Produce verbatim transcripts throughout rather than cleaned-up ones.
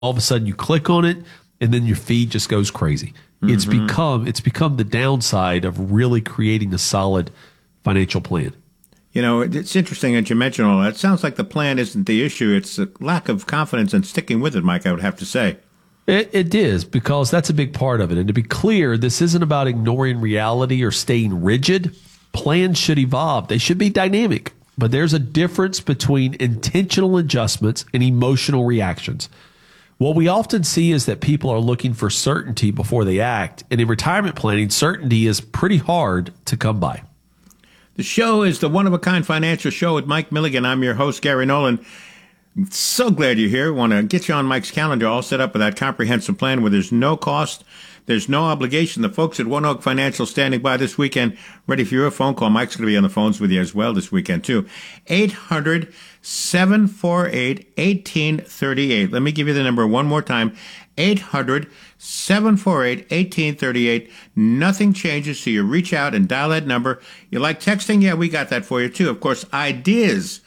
all of a sudden you click on it and then your feed just goes crazy. Mm-hmm. It's become it's become the downside of really creating a solid financial plan. You know, it's interesting that you mention all that. It sounds like the plan isn't the issue. It's a lack of confidence in sticking with it, Mike, I would have to say. It, it is, because that's a big part of it. And to be clear, this isn't about ignoring reality or staying rigid. Plans should evolve. They should be dynamic. But there's a difference between intentional adjustments and emotional reactions. What we often see is that people are looking for certainty before they act. And in retirement planning, certainty is pretty hard to come by. The show is the One-of-a-Kind Financial Show with Mike Milligan. I'm your host, Gary Nolan. So glad you're here. Want to get you on Mike's calendar, all set up with that comprehensive plan where there's no cost, there's no obligation. The folks at One Oak Financial standing by this weekend, ready for your phone call. Mike's going to be on the phones with you as well this weekend, too. eight hundred, seven four eight, one eight three eight. Let me give you the number one more time. eight hundred, seven four eight, one eight three eight. Nothing changes, so you reach out and dial that number. You like texting? Yeah, we got that for you, too. Of course, ideas.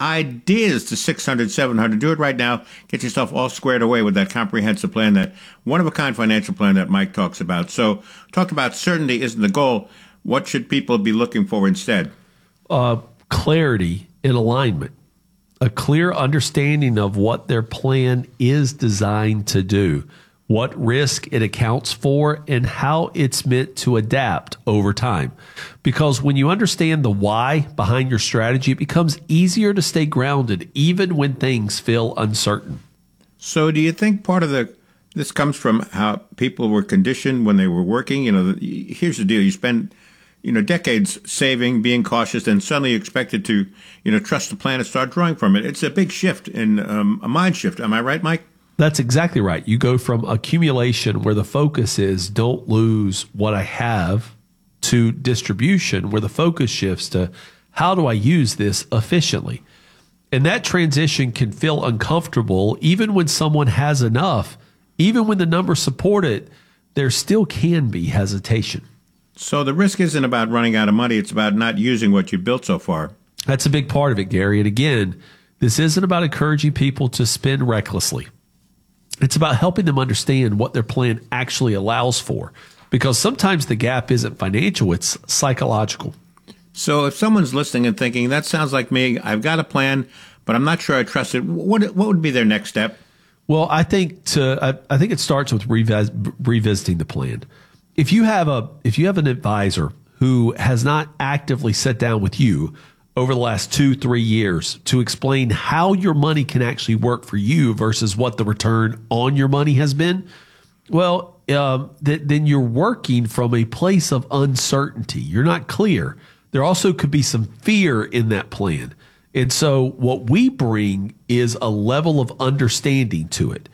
Ideas to six hundred, seven hundred. Do it right now. Get yourself all squared away with that comprehensive plan, that one-of-a-kind financial plan that Mike talks about. So, talk about certainty isn't the goal. What should people be looking for instead? Uh, clarity and alignment. A clear understanding of what their plan is designed to do, what risk it accounts for, and how it's meant to adapt over time. Because when you understand the why behind your strategy, it becomes easier to stay grounded even when things feel uncertain. So do you think part of the this comes from how people were conditioned when they were working? You know, here's the deal. You spend, you know, decades saving, being cautious, and suddenly you're expected to, you know, trust the plan and start drawing from it. It's a big shift in um, a mind shift. Am I right, Mike? That's exactly right. You go from accumulation, where the focus is don't lose what I have, to distribution, where the focus shifts to how do I use this efficiently? And that transition can feel uncomfortable even when someone has enough. Even when the numbers support it, there still can be hesitation. So the risk isn't about running out of money. It's about not using what you've built so far. That's a big part of it, Gary. And again, this isn't about encouraging people to spend recklessly. It's about helping them understand what their plan actually allows for, because sometimes the gap isn't financial, it's psychological. So if someone's listening and thinking, that sounds like me, I've got a plan, but I'm not sure I trust it, what what would be their next step? Well, I think to I, I think it starts with revis, revisiting the plan. If you have a if you have an advisor who has not actively sat down with you over the last two, three years to explain how your money can actually work for you versus what the return on your money has been, well, um, th- then you're working from a place of uncertainty. You're not clear. There also could be some fear in that plan. And so what we bring is a level of understanding to it.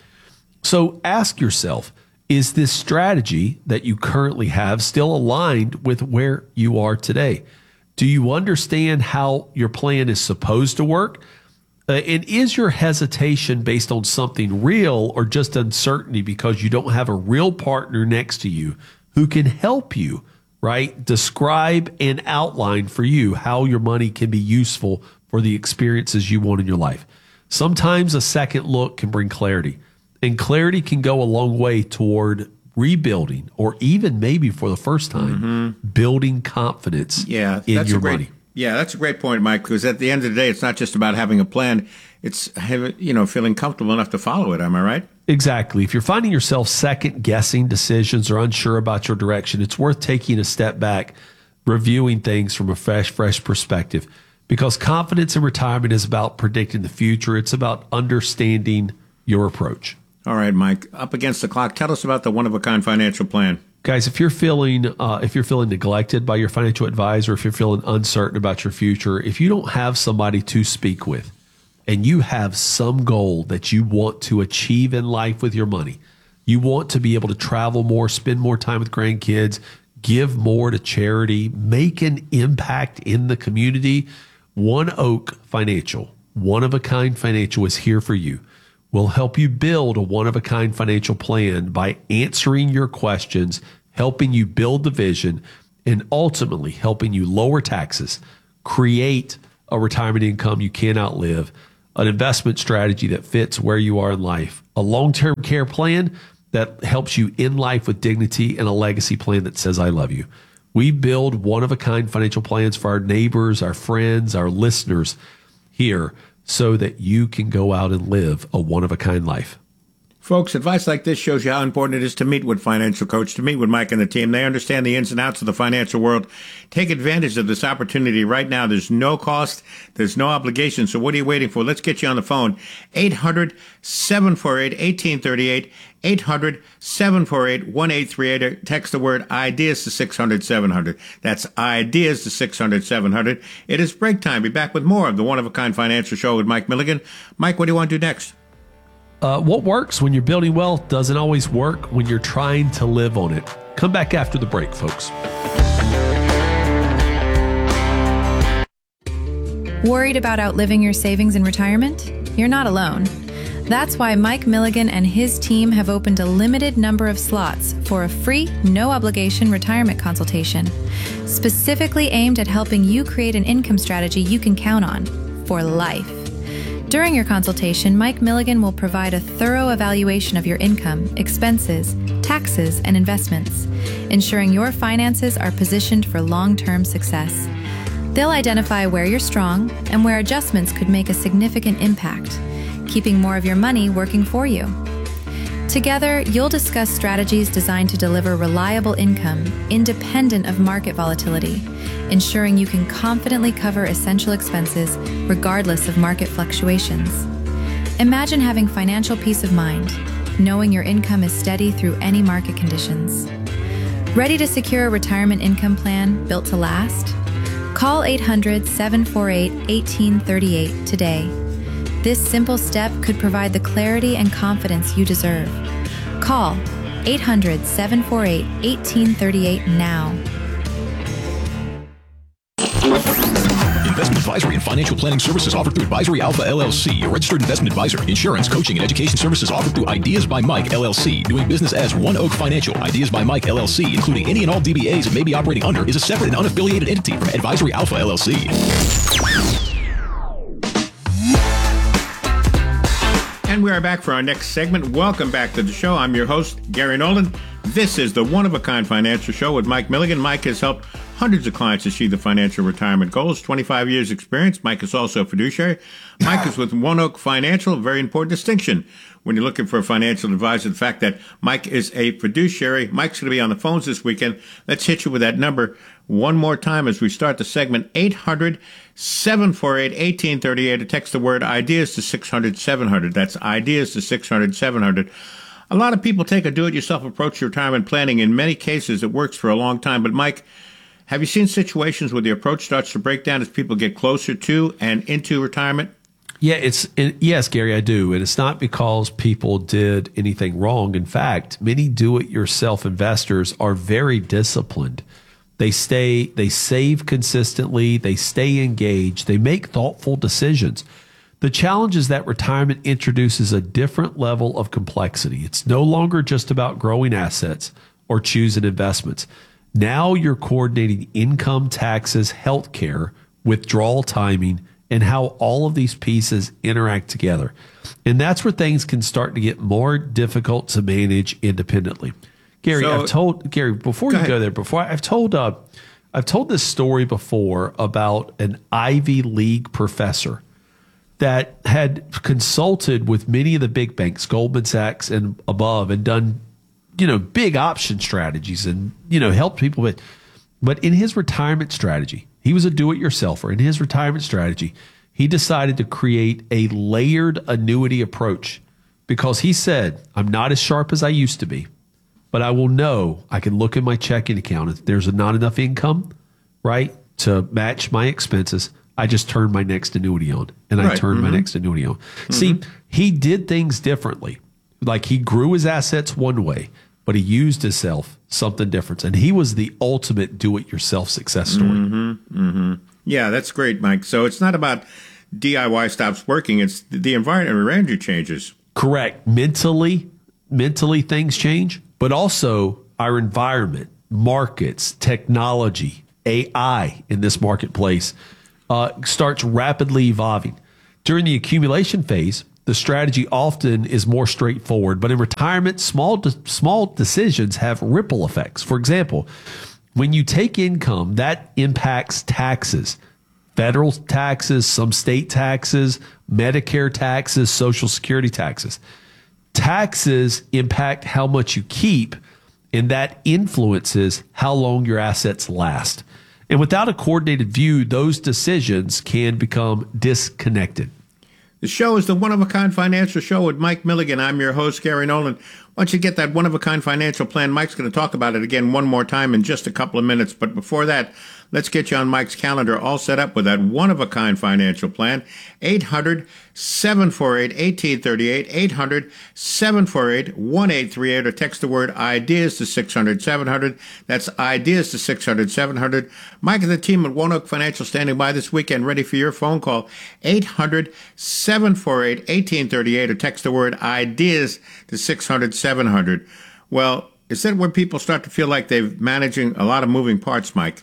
So ask yourself, is this strategy that you currently have still aligned with where you are today? Do you understand how your plan is supposed to work? Uh, and is your hesitation based on something real or just uncertainty because you don't have a real partner next to you who can help you, right? Describe and outline for you how your money can be useful for the experiences you want in your life. Sometimes a second look can bring clarity, and clarity can go a long way toward rebuilding, or even maybe for the first time, mm-hmm. building confidence yeah, in that's your a great, money. Yeah, that's a great point, Mike, because at the end of the day, it's not just about having a plan. It's, having, you know, feeling comfortable enough to follow it. Am I right? Exactly. If you're finding yourself second-guessing decisions or unsure about your direction, it's worth taking a step back, reviewing things from a fresh, fresh perspective, because confidence in retirement is about predicting the future. It's about understanding your approach. All right, Mike, up against the clock. Tell us about the one-of-a-kind financial plan. Guys, if you're feeling uh, if you're feeling neglected by your financial advisor, if you're feeling uncertain about your future, if you don't have somebody to speak with, and you have some goal that you want to achieve in life with your money, you want to be able to travel more, spend more time with grandkids, give more to charity, make an impact in the community, One Oak Financial, one-of-a-kind financial is here for you. We'll help you build a one-of-a-kind financial plan by answering your questions, helping you build the vision, and ultimately helping you lower taxes, create a retirement income you can't outlive, an investment strategy that fits where you are in life, a long-term care plan that helps you in life with dignity, and a legacy plan that says, I love you. We build one-of-a-kind financial plans for our neighbors, our friends, our listeners here so that you can go out and live a one-of-a-kind life. Folks, advice like this shows you how important it is to meet with Financial Coach, to meet with Mike and the team. They understand the ins and outs of the financial world. Take advantage of this opportunity right now. There's no cost. There's no obligation. So what are you waiting for? Let's get you on the phone. eight hundred, seven four eight, one eight three eight. eight hundred, seven four eight, one eight three eight. Or text the word IDEAS to six hundred, seven hundred. That's IDEAS to six hundred, seven hundred. It is break time. Be back with more of the One-of-a-Kind Financial Show with Mike Milligan. Mike, what do you want to do next? Uh, what works when you're building wealth doesn't always work when you're trying to live on it. Come back after the break, folks. Worried about outliving your savings in retirement? You're not alone. That's why Mike Milligan and his team have opened a limited number of slots for a free, no-obligation retirement consultation, specifically aimed at helping you create an income strategy you can count on for life. During your consultation, Mike Milligan will provide a thorough evaluation of your income, expenses, taxes, and investments, ensuring your finances are positioned for long-term success. They'll identify where you're strong and where adjustments could make a significant impact, keeping more of your money working for you. Together, you'll discuss strategies designed to deliver reliable income, independent of market volatility, ensuring you can confidently cover essential expenses regardless of market fluctuations. Imagine having financial peace of mind, knowing your income is steady through any market conditions. Ready to secure a retirement income plan built to last? Call eight hundred, seven four eight, one eight three eight today. This simple step could provide the clarity and confidence you deserve. Call eight hundred, seven four eight, one eight three eight now. Investment advisory and financial planning services offered through Advisory Alpha L L C, a registered investment advisor. Insurance, coaching, and education services offered through Ideas by Mike L L C. Doing business as One Oak Financial. Ideas by Mike L L C, including any and all D B As it may be operating under, is a separate and unaffiliated entity from Advisory Alpha L L C. And we are back for our next segment. Welcome back to the show. I'm your host, Gary Nolan. This is the One-of-a-Kind Financial Show with Mike Milligan. Mike has helped hundreds of clients achieve the financial retirement goals. twenty-five years experience. Mike is also a fiduciary. Mike is with One Oak Financial, a very important distinction when you're looking for a financial advisor. The fact that Mike is a fiduciary. Mike's going to be on the phones this weekend. Let's hit you with that number one more time as we start the segment. eight hundred, seven four eight, one eight three eight. Or text the word IDEAS to six hundred, seven hundred. That's IDEAS to six hundred, seven hundred. A lot of people take a do-it-yourself approach to retirement planning. In many cases, it works for a long time. But, Mike, have you seen situations where the approach starts to break down as people get closer to and into retirement? Yeah, it's it, yes, Gary, I do. And it's not because people did anything wrong. In fact, many do-it-yourself investors are very disciplined. They stay, they save consistently, they stay engaged, they make thoughtful decisions. The challenge is that retirement introduces a different level of complexity. It's no longer just about growing assets or choosing investments. Now you're coordinating income, taxes, healthcare, withdrawal timing, and how all of these pieces interact together. And that's where things can start to get more difficult to manage independently. Gary, so, I've told Gary before you go there. Before I've told uh, I've told this story before about an Ivy League professor that had consulted with many of the big banks, Goldman Sachs and above, and done, you know, big option strategies and, you know, helped people with. But in his retirement strategy, he was a do-it-yourselfer. In his retirement strategy, he decided to create a layered annuity approach because he said, I'm not as sharp as I used to be, but I will know I can look in my checking account. If there's not enough income, right, to match my expenses, I just turn my next annuity on, and I right. turn mm-hmm. my next annuity on. Mm-hmm. See, he did things differently. Like he grew his assets one way, but he used himself something different. And he was the ultimate do-it-yourself success story. Mm-hmm. Mm-hmm. Yeah, that's great, Mike. So it's not about D I Y stops working. It's the environment around you changes. Correct. Mentally, mentally things change, but also our environment, markets, technology, A I in this marketplace Uh, starts rapidly evolving. During the accumulation phase, the strategy often is more straightforward, but in retirement, small de- small decisions have ripple effects. For example, when you take income, that impacts taxes, federal taxes, some state taxes, Medicare taxes, Social Security taxes. Taxes impact how much you keep, and that influences how long your assets last. And without a coordinated view, those decisions can become disconnected. The show is the one-of-a-kind financial show with Mike Milligan. I'm your host, Gary Nolan. Once you get that one-of-a-kind financial plan, Mike's going to talk about it again one more time in just a couple of minutes. But before that, let's get you on Mike's calendar all set up with that one-of-a-kind financial plan. eight hundred, seven four eight, one eight three eight, eight hundred, seven four eight, one eight three eight, or text the word IDEAS to six hundred, seven hundred. That's IDEAS to six hundred, seven hundred. Mike and the team at One Oak Financial standing by this weekend, ready for your phone call. eight hundred, seven four eight, one eight three eight, or text the word IDEAS to six hundred, seven hundred. Well, is that where people start to feel like they're managing a lot of moving parts, Mike?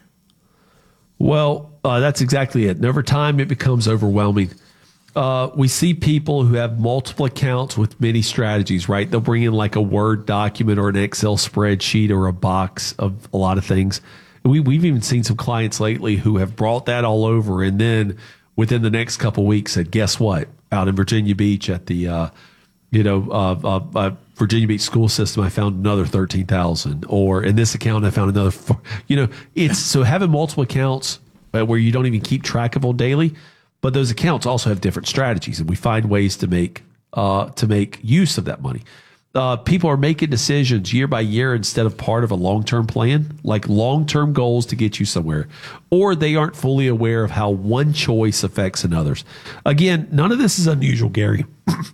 Well, uh, that's exactly it. And over time, it becomes overwhelming. Uh, we see people who have multiple accounts with many strategies, right? They'll bring in like a Word document or an Excel spreadsheet or a box of a lot of things. And we, we've even seen some clients lately who have brought that all over, and then within the next couple of weeks said, guess what? Out in Virginia Beach at the, uh, you know, uh, uh, uh, Virginia Beach school system, I found another thirteen thousand, or in this account, I found another, four. You know, it's so having multiple accounts uh, where you don't even keep track of on daily, but those accounts also have different strategies, and we find ways to make, uh, to make use of that money. Uh, people are making decisions year by year instead of part of a long-term plan, like long-term goals to get you somewhere, or they aren't fully aware of how one choice affects another's. Again, none of this is unusual, Gary.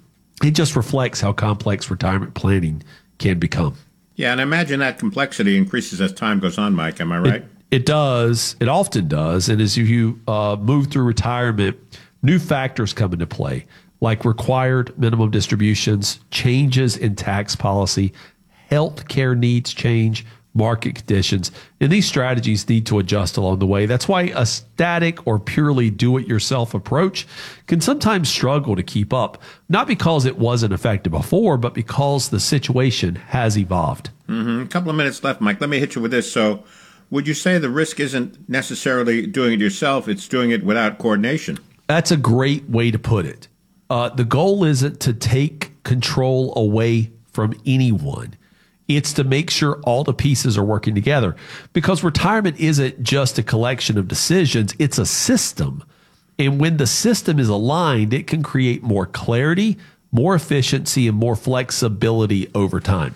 It just reflects how complex retirement planning can become. Yeah, and I imagine that complexity increases as time goes on, Mike. Am I right? It, it does. It often does. And as you uh, move through retirement, new factors come into play, like required minimum distributions, changes in tax policy, health care needs change, market conditions, and these strategies need to adjust along the way. That's why a static or purely do-it-yourself approach can sometimes struggle to keep up, not because it wasn't effective before, but because the situation has evolved. Mm-hmm. A couple of minutes left, Mike. Let me hit you with this. So would you say the risk isn't necessarily doing it yourself, it's doing it without coordination? That's a great way to put it. Uh, the goal isn't to take control away from anyone. It's to make sure all the pieces are working together, because retirement isn't just a collection of decisions. It's a system. And when the system is aligned, it can create more clarity, more efficiency, and more flexibility over time.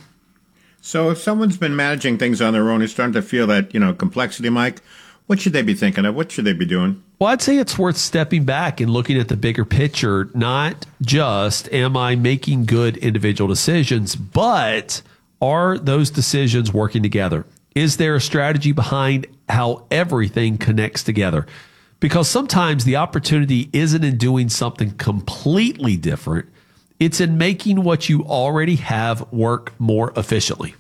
So if someone's been managing things on their own, is starting to feel that, you know, complexity, Mike, what should they be thinking of? What should they be doing? Well, I'd say it's worth stepping back and looking at the bigger picture, not just am I making good individual decisions, but are those decisions working together? Is there a strategy behind how everything connects together? Because sometimes the opportunity isn't in doing something completely different. It's in making what you already have work more efficiently.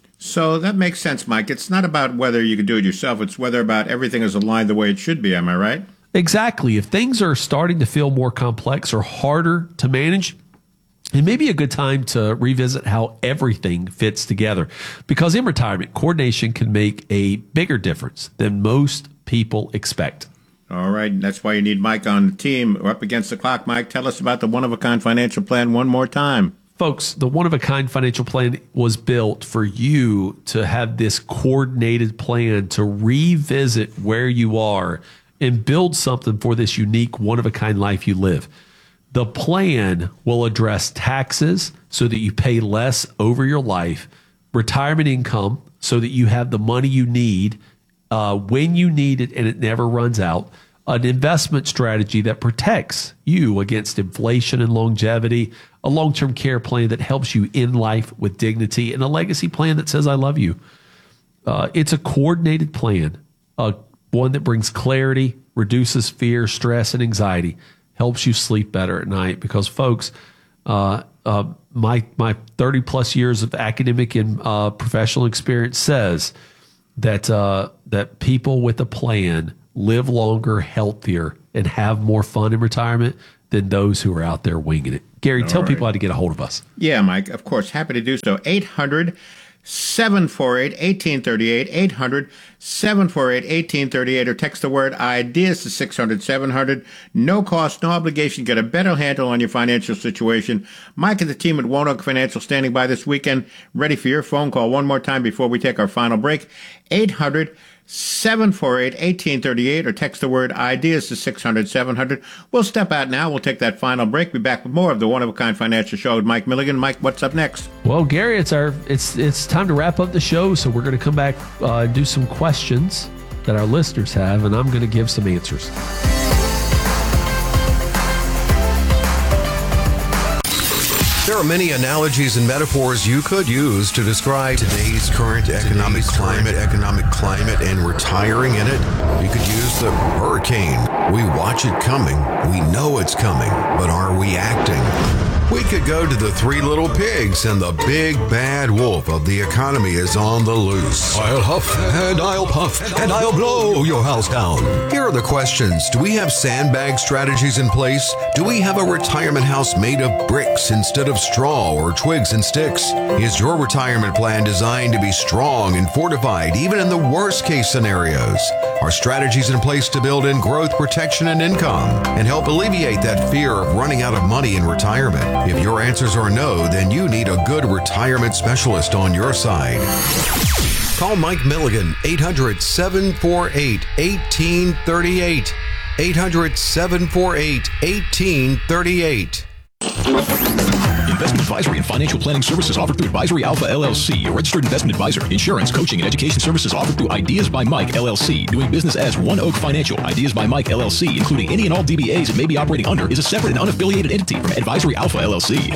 So that makes sense, Mike. It's not about whether you can do it yourself. It's whether about everything is aligned the way it should be. Am I right? Exactly. If things are starting to feel more complex or harder to manage, it may be a good time to revisit how everything fits together, because in retirement, coordination can make a bigger difference than most people expect. All right. That's why you need Mike on the team. We're up against the clock. Mike, tell us about the one-of-a-kind financial plan one more time. Folks, the one-of-a-kind financial plan was built for you to have this coordinated plan to revisit where you are and build something for this unique one-of-a-kind life you live. The plan will address taxes so that you pay less over your life, retirement income so that you have the money you need uh, when you need it and it never runs out, an investment strategy that protects you against inflation and longevity, a long-term care plan that helps you in life with dignity, and a legacy plan that says, I love you. Uh, it's a coordinated plan, uh, one that brings clarity, reduces fear, stress, and anxiety, helps you sleep better at night. Because, folks, uh, uh, my my thirty plus years of academic and uh, professional experience says that uh, that people with a plan live longer, healthier, and have more fun in retirement than those who are out there winging it. Gary, All tell right. people how to get a hold of us. Yeah, Mike, of course, happy to do so. eight hundred, seven four eight, one eight three eight, eight hundred, seven four eight, one eight three eight, or text the word IDEAS to six hundred, seven hundred. No cost, no obligation. Get a better handle on your financial situation. Mike and the team at One Oak Financial standing by this weekend, ready for your phone call one more time before we take our final break. eight hundred, seven four eight, one eight three eight, or text the word IDEAS to six hundred, seven hundred. We'll step out now. We'll take that final break. Be back with more of the One of a Kind Financial Show with Mike Milligan. Mike, what's up next? Well, Gary, it's our it's it's time to wrap up the show, so we're going to come back uh, and do some questions that our listeners have, and I'm going to give some answers. There are many analogies and metaphors you could use to describe today's current economic climate, economic climate, and retiring in it. You could use the hurricane. We watch it coming. We know it's coming, but are we acting? We could go to the Three Little Pigs, and the big bad wolf of the economy is on the loose. I'll huff and I'll puff and I'll blow your house down. Here are the questions. Do we have sandbag strategies in place? Do we have a retirement house made of bricks instead of straw or twigs and sticks? Is your retirement plan designed to be strong and fortified even in the worst case scenarios? Are strategies in place to build in growth, protection, and income and help alleviate that fear of running out of money in retirement? If your answers are no, then you need a good retirement specialist on your side. Call Mike Milligan, eight hundred, seven four eight, one eight three eight. eight hundred, seven four eight, one eight three eight. Investment advisory and financial planning services offered through Advisory Alpha L L C, a registered investment advisor. Insurance, coaching, and education services offered through Ideas by Mike L L C. Doing business as One Oak Financial. Ideas by Mike L L C, including any and all D B As it may be operating under, is a separate and unaffiliated entity from Advisory Alpha L L C.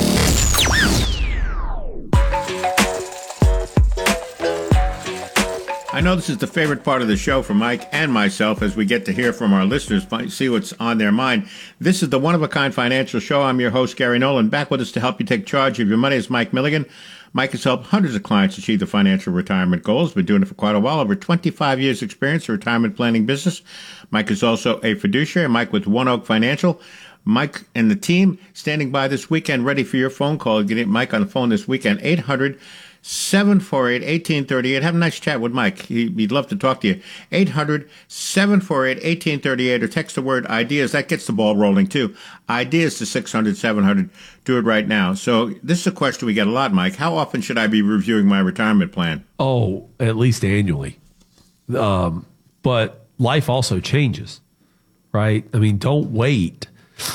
I know this is the favorite part of the show for Mike and myself as we get to hear from our listeners, see what's on their mind. This is the One-of-a-Kind Financial Show. I'm your host, Gary Nolan. Back with us to help you take charge of your money is Mike Milligan. Mike has helped hundreds of clients achieve their financial retirement goals. Been doing it for quite a while, over twenty-five years experience in retirement planning business. Mike is also a fiduciary. Mike with One Oak Financial. Mike and the team standing by this weekend, ready for your phone call. Get Mike on the phone this weekend, eight hundred, seven four eight, one eight three eight. Have a nice chat with Mike. He, he'd love to talk to you. eight hundred, seven four eight, one eight three eight, or text the word IDEAS. That gets the ball rolling, too. IDEAS to six hundred, seven hundred. Do it right now. So this is a question we get a lot, Mike. How often should I be reviewing my retirement plan? Oh, at least annually. Um, but life also changes, right? I mean, don't wait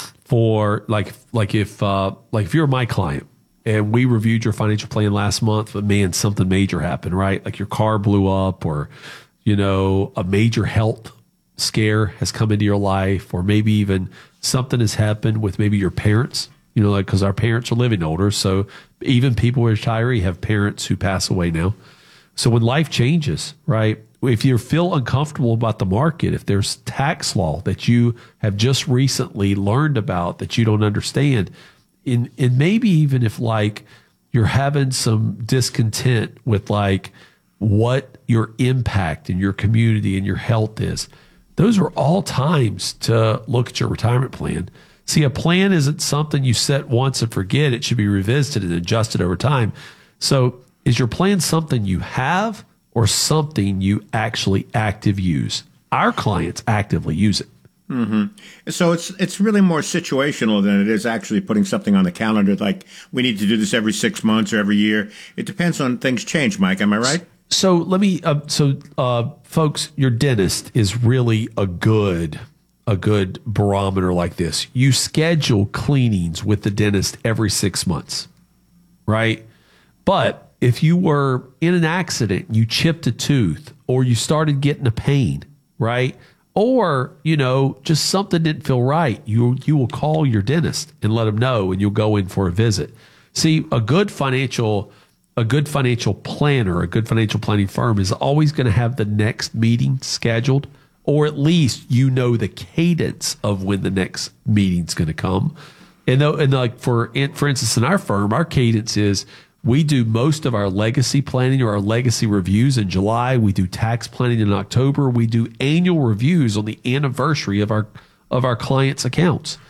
for like like if uh, like if you're my client and we reviewed your financial plan last month, but man, something major happened, right? Like your car blew up, or you know, a major health scare has come into your life, or maybe even something has happened with maybe your parents. You know, like because our parents are living older, so even people who are retiree have parents who pass away now. So when life changes, right? If you feel uncomfortable about the market, if there's tax law that you have just recently learned about that you don't understand, and, and maybe even if like you're having some discontent with like what your impact in your community and your health is, those are all times to look at your retirement plan. See, a plan isn't something you set once and forget. It should be revisited and adjusted over time. So is your plan something you have or something you actually active use? Our clients actively use it. Mm-hmm. So it's it's really more situational than it is actually putting something on the calendar like we need to do this every six months or every year. It depends on things change, Mike. Am I right? So let me, uh, so uh, folks, your dentist is really a good a good barometer like this. You schedule cleanings with the dentist every six months, right? But if you were in an accident, you chipped a tooth, or you started getting a pain, right? Or, you know, just something didn't feel right, you you will call your dentist and let them know, and you'll go in for a visit. See, a good financial a good financial planner, a good financial planning firm is always going to have the next meeting scheduled, or at least you know the cadence of when the next meeting's going to come. And though, and like for for instance, in our firm, our cadence is we do most of our legacy planning or our legacy reviews in July. We do tax planning in October. We do annual reviews on the anniversary of our of our clients' accounts.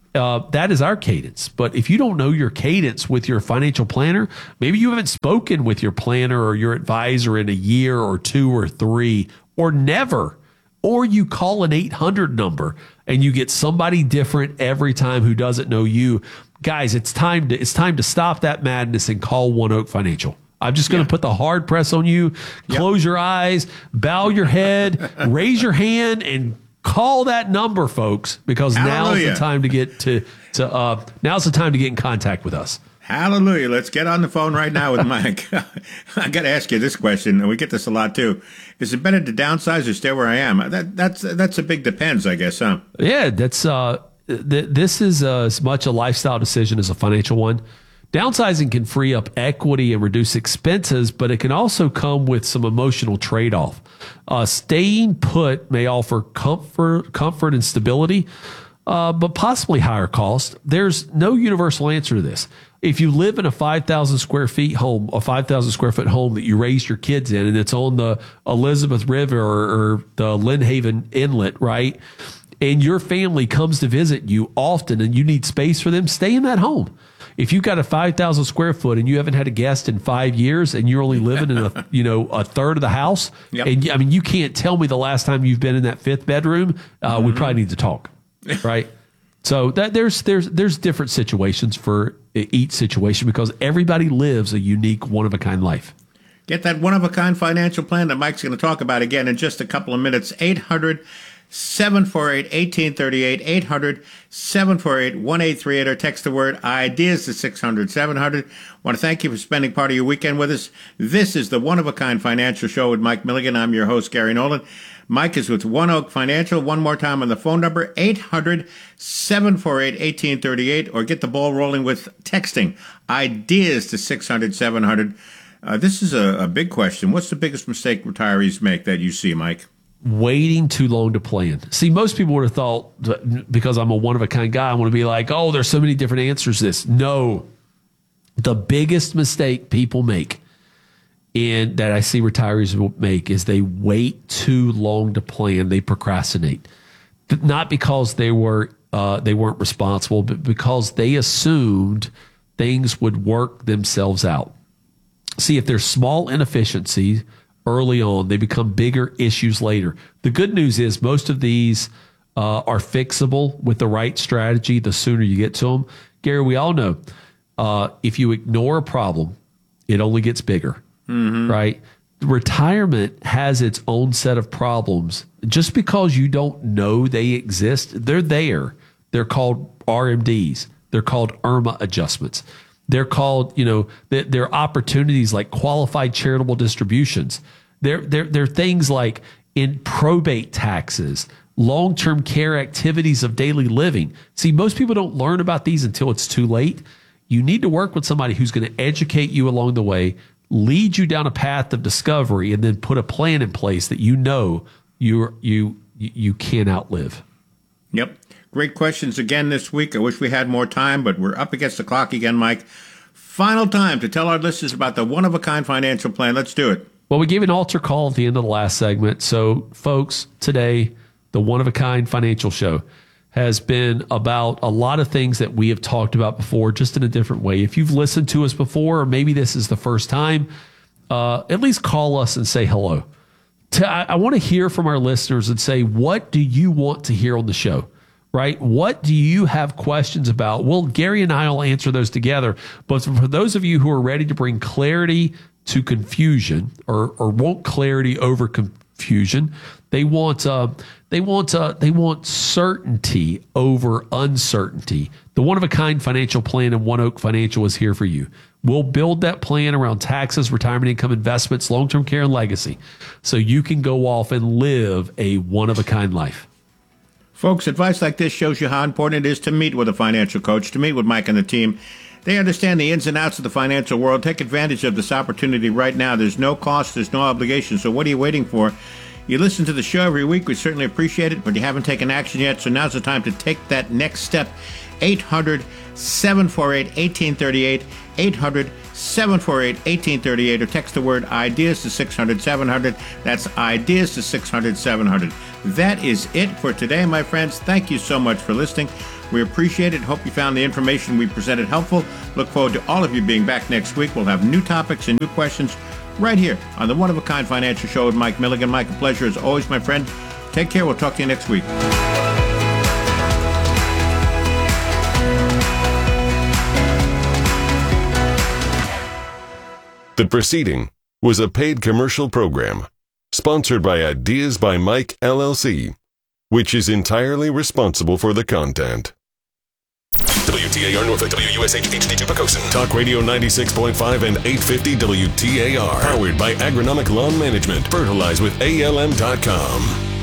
Uh, that is our cadence. But if you don't know your cadence with your financial planner, maybe you haven't spoken with your planner or your advisor in a year or two or three or never, or you call an eight hundred number and you get somebody different every time who doesn't know you. Guys, it's time to it's time to stop that madness and call One Oak Financial. I'm just going to yeah. put the hard press on you. Close yep. your eyes, bow your head, raise your hand, and call that number, folks, because Hallelujah. now's the time to get to to uh, now's the time to get in contact with us. Hallelujah! Let's get on the phone right now with Mike. I got to ask you this question, and we get this a lot too. Is it better to downsize or stay where I am? That that's that's a big depends, I guess, huh? Yeah, that's uh, th- this is uh, as much a lifestyle decision as a financial one. Downsizing can free up equity and reduce expenses, but it can also come with some emotional trade-off. Uh, staying put may offer comfort, comfort and stability, uh, but possibly higher cost. There's no universal answer to this. If you live in a five thousand square feet home, a five thousand square foot home that you raised your kids in, and it's on the Elizabeth River or, or the Lynn Haven Inlet, right? And your family comes to visit you often and you need space for them, stay in that home. If you've got a five thousand square foot and you haven't had a guest in five years and you're only living in a, you know, a third of the house, yep. and I mean, you can't tell me the last time you've been in that fifth bedroom, uh, mm-hmm. we probably need to talk, right? So that there's, there's, there's different situations for each situation because everybody lives a unique one of a kind life. Get that one of a kind financial plan that Mike's going to talk about again in just a couple of minutes. eight hundred seven four eight, one eight three eight, eight hundred, seven four eight, one eight three eight, or text the word IDEAS to six hundred, seven hundred. I want to thank you for spending part of your weekend with us. This is the One of a Kind Financial Show with Mike Milligan. I'm your host, Gary Nolan. Mike is with One Oak Financial. One more time on the phone number, eight hundred, seven four eight, one eight three eight, or get the ball rolling with texting IDEAS to six hundred, seven hundred. Uh, this is a, a big question. What's the biggest mistake retirees make that you see, Mike? Waiting too long to plan. See, most people would have thought that because I'm a one-of-a-kind guy, I want to be like, oh, there's so many different answers to this. No. The biggest mistake people make and that I see retirees make is they wait too long to plan. They procrastinate. But not because they were uh, they weren't responsible, but because they assumed things would work themselves out. See, if there's small inefficiencies early on, they become bigger issues later. The good news is most of these uh, are fixable with the right strategy the sooner you get to them. Gary, we all know uh, if you ignore a problem, it only gets bigger, mm-hmm. right? Retirement has its own set of problems. Just because you don't know they exist, they're there. They're called R M Ds. They're called I R M A adjustments. They're called, you know, they're, they're opportunities like qualified charitable distributions. They're, they're, they're things like in probate taxes, long-term care activities of daily living. See, most people don't learn about these until it's too late. You need to work with somebody who's going to educate you along the way, lead you down a path of discovery, and then put a plan in place that you know you you you can't outlive. Yep. Great questions again this week. I wish we had more time, but we're up against the clock again, Mike. Final time to tell our listeners about the one-of-a-kind financial plan. Let's do it. Well, we gave an altar call at the end of the last segment. So, folks, today, the one-of-a-kind financial show has been about a lot of things that we have talked about before, just in a different way. If you've listened to us before, or maybe this is the first time, uh, at least call us and say hello. To, I, I want to hear from our listeners and say, what do you want to hear on the show? Right? What do you have questions about? Well, Gary and I will answer those together. But for those of you who are ready to bring clarity to confusion, or or want clarity over confusion, they want uh, they want uh, they want certainty over uncertainty. The one-of-a-kind financial plan and One Oak Financial is here for you. We'll build that plan around taxes, retirement income, investments, long-term care, and legacy, so you can go off and live a one-of-a-kind life. Folks, advice like this shows you how important it is to meet with a financial coach, to meet with Mike and the team. They understand the ins and outs of the financial world. Take advantage of this opportunity right now. There's no cost, there's no obligation. So what are you waiting for? You listen to the show every week. We certainly appreciate it, but you haven't taken action yet. So now's the time to take that next step. eight hundred, seven four eight, one eight three eight, eight hundred, seven four eight, one eight three eight, or text the word IDEAS to six hundred, seven hundred. That's IDEAS to six hundred, seven hundred. That is it for today, my friends. Thank you so much for listening. We appreciate it. Hope you found the information we presented helpful. Look forward to all of you being back next week. We'll have new topics and new questions right here on the One of a Kind Financial Show with Mike Milligan. Mike, a pleasure as always, my friend. Take care. We'll talk to you next week. The preceding was a paid commercial program sponsored by Ideas by Mike, L L C, which is entirely responsible for the content. W T A R Norfolk, W U S H H D two Pocosin. Talk Radio ninety-six point five and eight fifty W T A R. Powered by Agronomic Lawn Management. Fertilize with A L M dot com.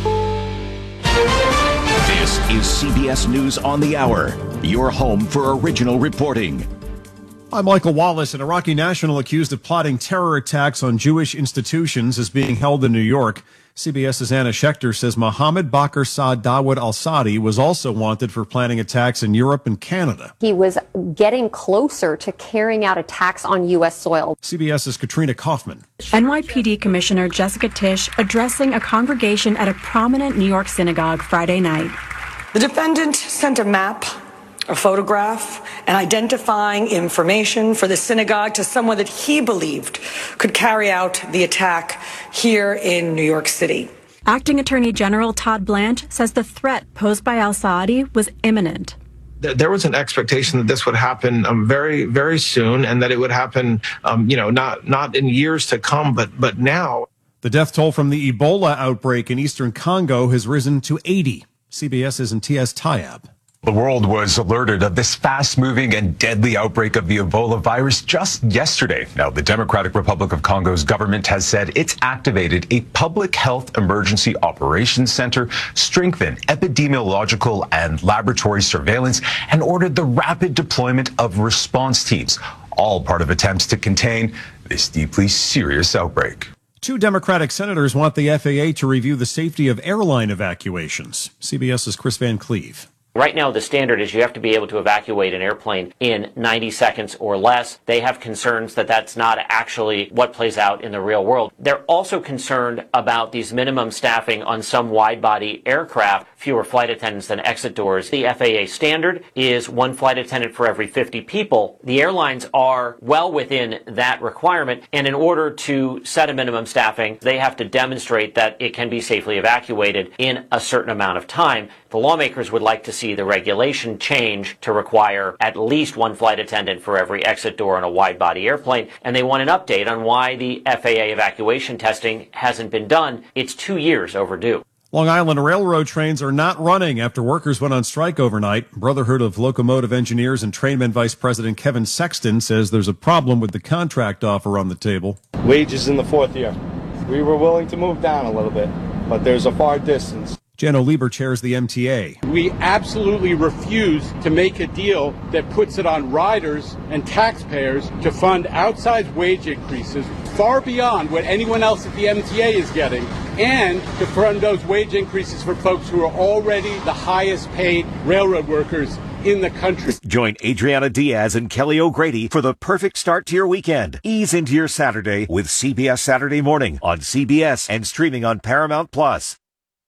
This is C B S News on the Hour, your home for original reporting. I'm Michael Wallace. An Iraqi national accused of plotting terror attacks on Jewish institutions is being held in New York. CBS's Anna Schechter says Mohammed Bakr Saad Dawood al-Saadi was also wanted for planning attacks in Europe and Canada. He was getting closer to carrying out attacks on U S soil. CBS's Katrina Kaufman. N Y P D Commissioner Jessica Tisch addressing a congregation at a prominent New York synagogue Friday night. The defendant sent a map, a photograph, and identifying information for the synagogue to someone that he believed could carry out the attack here in New York City. Acting Attorney General Todd Blanche says the threat posed by al-Saadi was imminent. There was an expectation that this would happen um, very, very soon, and that it would happen, um, you know, not not in years to come, but but now. The death toll from the Ebola outbreak in eastern Congo has risen to eighty. CBS's Imtiaz Tayeb. The world was alerted of this fast-moving and deadly outbreak of the Ebola virus just yesterday. Now, the Democratic Republic of Congo's government has said it's activated a public health emergency operations center, strengthened epidemiological and laboratory surveillance, and ordered the rapid deployment of response teams, all part of attempts to contain this deeply serious outbreak. Two Democratic senators want the F A A to review the safety of airline evacuations. CBS's Chris Van Cleve. Right now, the standard is you have to be able to evacuate an airplane in ninety seconds or less. They have concerns that that's not actually what plays out in the real world. They're also concerned about these minimum staffing on some wide-body aircraft, fewer flight attendants than exit doors. The F A A standard is one flight attendant for every fifty people. The airlines are well within that requirement, and in order to set a minimum staffing, they have to demonstrate that it can be safely evacuated in a certain amount of time. The lawmakers would like to see the regulation change to require at least one flight attendant for every exit door on a wide-body airplane, and they want an update on why the F A A evacuation testing hasn't been done. It's two years overdue. Long Island Railroad trains are not running after workers went on strike overnight. Brotherhood of Locomotive Engineers and Trainmen Vice President Kevin Sexton says there's a problem with the contract offer on the table. Wages in the fourth year. We were willing to move down a little bit, but there's a far distance. Jen O'Lieber chairs the M T A. We absolutely refuse to make a deal that puts it on riders and taxpayers to fund outsized wage increases far beyond what anyone else at the M T A is getting, and to fund those wage increases for folks who are already the highest paid railroad workers in the country. Join Adriana Diaz and Kelly O'Grady for the perfect start to your weekend. Ease into your Saturday with C B S Saturday Morning on C B S and streaming on Paramount Plus.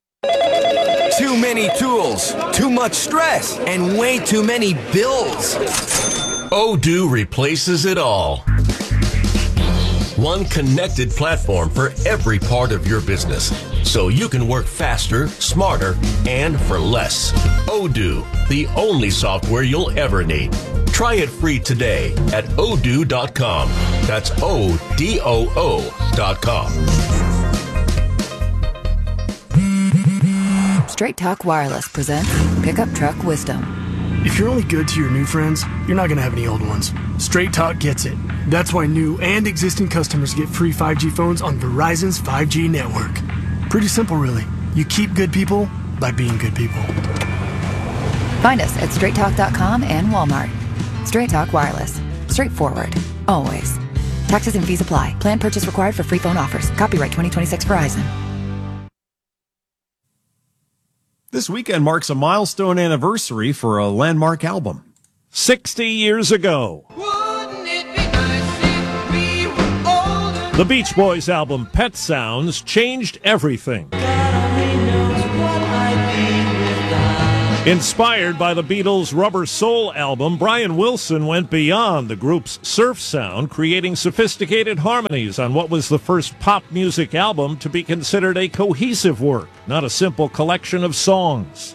Too many tools, too much stress, and way too many bills. Odoo replaces it all. One connected platform for every part of your business, so you can work faster, smarter, and for less. Odoo, the only software you'll ever need. Try it free today at odoo dot com. That's O D O O dot com. Straight Talk Wireless presents Pickup Truck Wisdom. If you're only good to your new friends, you're not going to have any old ones. Straight Talk gets it. That's why new and existing customers get free five G phones on Verizon's five G network. Pretty simple, really. You keep good people by being good people. Find us at straight talk dot com and Walmart. Straight Talk Wireless. Straightforward. Always. Taxes and fees apply. Plan purchase required for free phone offers. Copyright twenty twenty-six Verizon. This weekend marks a milestone anniversary for a landmark album. sixty years ago. The Beach Boys album Pet Sounds changed everything. Inspired by the Beatles' Rubber Soul album, Brian Wilson went beyond the group's surf sound, creating sophisticated harmonies on what was the first pop music album to be considered a cohesive work, not a simple collection of songs.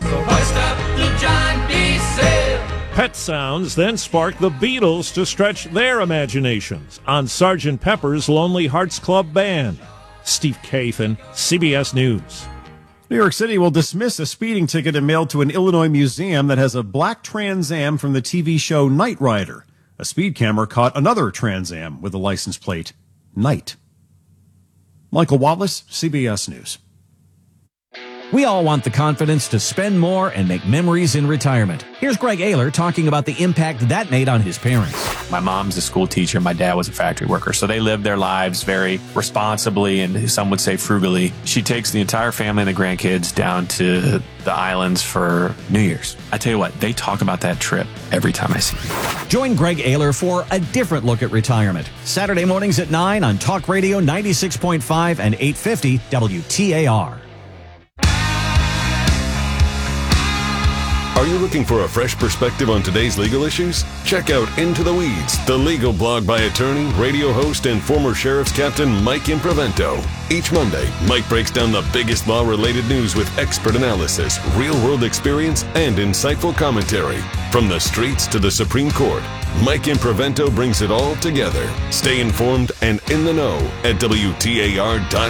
Pet Sounds then sparked the Beatles to stretch their imaginations on Sergeant Pepper's Lonely Hearts Club Band. Steve Kathan, C B S News. New York City will dismiss a speeding ticket it mailed to an Illinois museum that has a black Trans Am from the T V show Knight Rider. A speed camera caught another Trans Am with the license plate Knight. Michael Wallace, C B S News. We all want the confidence to spend more and make memories in retirement. Here's Greg Ayler talking about the impact that made on his parents. My mom's a school teacher. My dad was a factory worker. So they lived their lives very responsibly and some would say frugally. She takes the entire family and the grandkids down to the islands for New Year's. I tell you what, they talk about that trip every time I see them. Join Greg Ayler for a different look at retirement. Saturday mornings at nine on Talk Radio ninety-six point five and eight fifty W T A R. Are you looking for a fresh perspective on today's legal issues? Check out Into the Weeds, the legal blog by attorney, radio host, and former Sheriff's Captain Mike Imprevento. Each Monday, Mike breaks down the biggest law-related news with expert analysis, real-world experience, and insightful commentary. From the streets to the Supreme Court, Mike Imprevento brings it all together. Stay informed and in the know at W T A R dot